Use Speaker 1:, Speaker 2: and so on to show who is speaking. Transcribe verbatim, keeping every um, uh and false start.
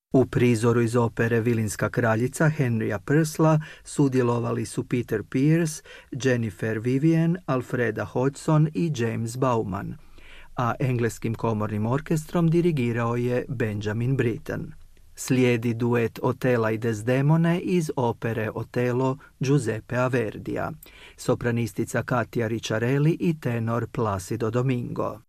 Speaker 1: U prizoru iz opere Vilinska kraljica Henrya Purcella sudjelovali su Peter Pears, Jennifer Vivian, Alfreda Hodgson i James Bauman, a engleskim komornim orkestrom dirigirao je Benjamin Britten. Slijedi duet Otela i Desdemone iz opere Otelo Giuseppea Verdija, sopranistica Katia Ricciarelli i tenor Placido Domingo.